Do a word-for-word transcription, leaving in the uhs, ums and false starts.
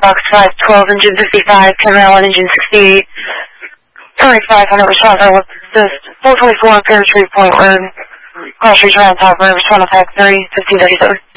Box five twelve, engine fifty-five, ten one, engine sixty-eight. thirty-five hundred, response, I will assist. four twenty-four on Pear Tree Point Road. Cross Reach around top, respond attack thirty, fifteen thirty-seven.